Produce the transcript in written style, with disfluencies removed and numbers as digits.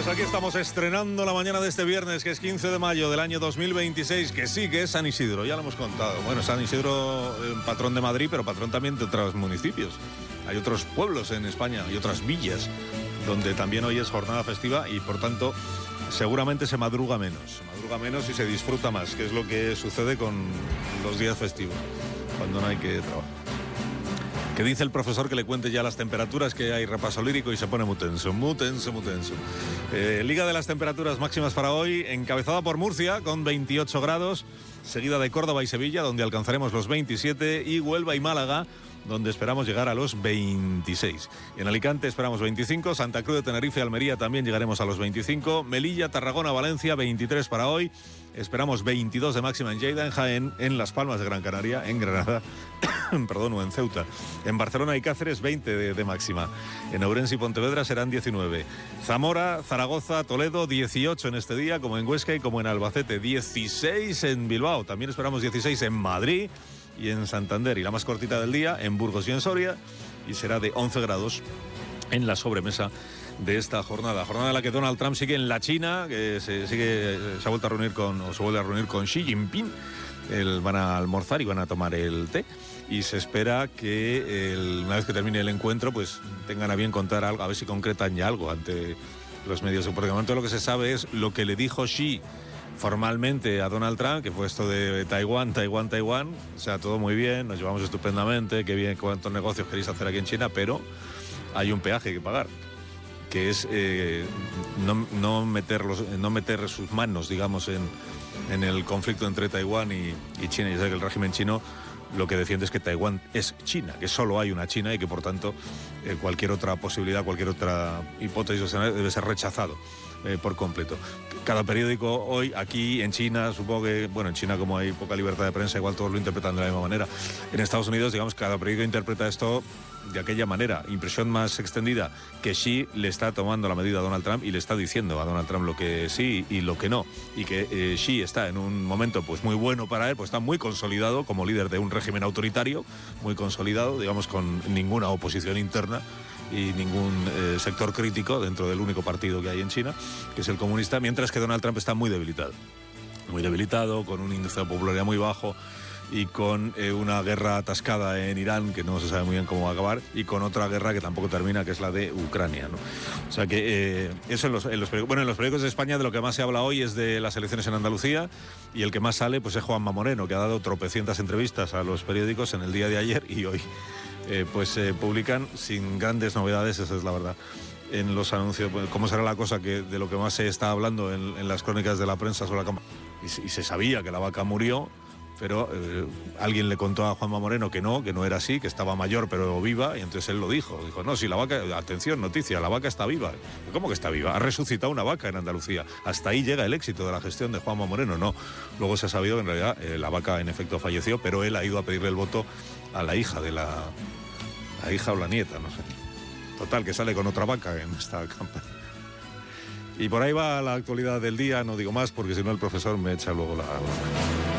Pues aquí estamos estrenando la mañana de este viernes, que es 15 de mayo del año 2026, que sí que es San Isidro, ya lo hemos contado. Bueno, San Isidro, patrón de Madrid, pero patrón también de otros municipios. Hay otros pueblos en España y otras villas donde también hoy es jornada festiva y, por tanto, seguramente se madruga menos y se disfruta más, que es lo que sucede con los días festivos, cuando no hay que trabajar. Que dice el profesor que le cuente ya las temperaturas, que hay repaso lírico y se pone muy tenso. Liga de las temperaturas máximas para hoy, encabezada por Murcia con 28 grados, seguida de Córdoba y Sevilla, donde alcanzaremos los 27, y Huelva y Málaga, donde esperamos llegar a los 26. En Alicante esperamos 25, Santa Cruz de Tenerife y Almería también llegaremos a los 25, Melilla, Tarragona, Valencia, 23 para hoy. Esperamos 22 de máxima en Lleida, en Jaén, en Las Palmas de Gran Canaria, en Granada, o en Ceuta. En Barcelona y Cáceres, 20 de máxima. En Ourense y Pontevedra serán 19. Zamora, Zaragoza, Toledo, 18 en este día, como en Huesca y como en Albacete. 16 en Bilbao. También esperamos 16 en Madrid y en Santander. Y la más cortita del día, en Burgos y en Soria, y será de 11 grados en la sobremesa de esta jornada en la que Donald Trump sigue en la China, que se ha vuelto a reunir se vuelve a reunir con Xi Jinping. Van a almorzar y van a tomar el té, y se espera que una vez que termine el encuentro pues tengan a bien contar algo, a ver si concretan ya algo ante los medios, porque de momento lo que se sabe es lo que le dijo Xi formalmente a Donald Trump, que fue esto de Taiwán, o sea, todo muy bien, nos llevamos estupendamente, qué bien, cuántos negocios queréis hacer aquí en China, pero hay un peaje que pagar, que es no meter sus manos, digamos, en el conflicto entre Taiwán y China. Y sé que el régimen chino lo que defiende es que Taiwán es China, que solo hay una China y que, por tanto, cualquier otra posibilidad, cualquier otra hipótesis debe ser rechazado por completo. Cada periódico hoy, aquí en China, supongo que, bueno, en China como hay poca libertad de prensa, igual todos lo interpretan de la misma manera. En Estados Unidos, digamos, cada periódico interpreta esto de aquella manera. Impresión más extendida, que Xi le está tomando la medida a Donald Trump y le está diciendo a Donald Trump lo que sí y lo que no, y que Xi está en un momento pues muy bueno para él, pues está muy consolidado como líder de un régimen autoritario, muy consolidado, digamos, con ninguna oposición interna y ningún sector crítico dentro del único partido que hay en China, que es el comunista, mientras que Donald Trump está muy debilitado, con un índice de popularidad muy bajo, y con una guerra atascada en Irán, que no se sabe muy bien cómo va a acabar, y con otra guerra que tampoco termina, que es la de Ucrania, ¿no? O sea que eso en los periódicos. Bueno, en los periódicos de España de lo que más se habla hoy es de las elecciones en Andalucía, y el que más sale pues es Juanma Moreno, que ha dado tropecientas entrevistas a los periódicos en el día de ayer y hoy. Publican sin grandes novedades, esa es la verdad, en los anuncios, pues, cómo será la cosa, que de lo que más se está hablando en las crónicas de la prensa sobre la campaña. Y se sabía que la vaca murió, pero alguien le contó a Juanma Moreno que no era así, que estaba mayor pero viva, y entonces él lo dijo, no, si la vaca, atención, noticia, la vaca está viva. ¿Cómo que está viva? Ha resucitado una vaca en Andalucía. Hasta ahí llega el éxito de la gestión de Juanma Moreno. No, luego se ha sabido que en realidad la vaca en efecto falleció, pero él ha ido a pedirle el voto a la hija la hija o la nieta, no sé. Total, que sale con otra vaca en esta campaña. Y por ahí va la actualidad del día, no digo más porque si no el profesor me echa luego la...